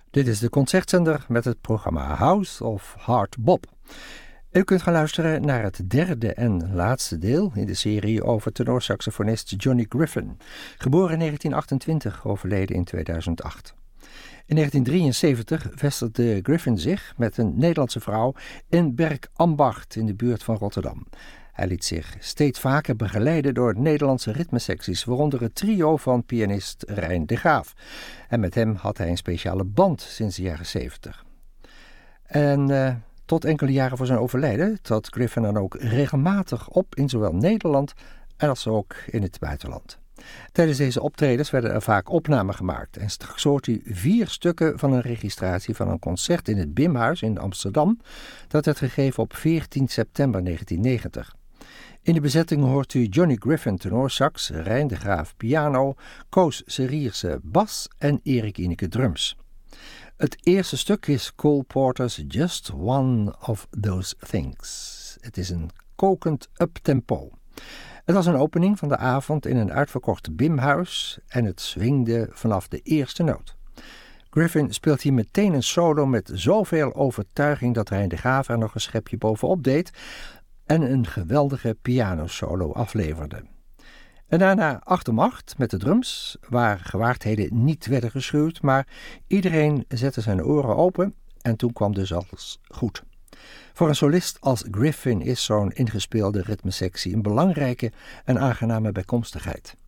Dit is de concertzender met het programma House of Hard Bop. U kunt gaan luisteren naar het derde en laatste deel in de serie over tenorsaxofonist Johnny Griffin, geboren in 1928, overleden in 2008. In 1973 vestigde Griffin zich met een Nederlandse vrouw in Bergambacht in de buurt van Rotterdam. Hij liet zich steeds vaker begeleiden door Nederlandse ritmesecties, waaronder het trio van pianist Rein de Graaf. En met hem had hij een speciale band sinds de jaren 70. En tot enkele jaren voor zijn overlijden trad Griffin dan ook regelmatig op in zowel Nederland als ook in het buitenland. Tijdens deze optredens werden er vaak opnamen gemaakt en straks hoort u 4 stukken van een registratie van een concert in het Bimhuis in Amsterdam. Dat werd gegeven op 14 september 1990. In de bezetting hoort u Johnny Griffin tenorsax, Rein de Graaf piano, Koos Serierse bas en Erik Ineke drums. Het eerste stuk is Cole Porter's Just One of Those Things. Het is een kokend uptempo. Het was een opening van de avond in een uitverkocht Bimhuis en het swingde vanaf de eerste noot. Griffin speelt hier meteen een solo met zoveel overtuiging dat Rein de Graaf er nog een schepje bovenop deed en een geweldige pianosolo afleverde. En daarna 8 om 8 met de drums, waar gewaardheden niet werden geschuwd, maar iedereen zette zijn oren open en toen kwam dus alles goed. Voor een solist als Griffin is zo'n ingespeelde ritmesectie een belangrijke en aangename bijkomstigheid.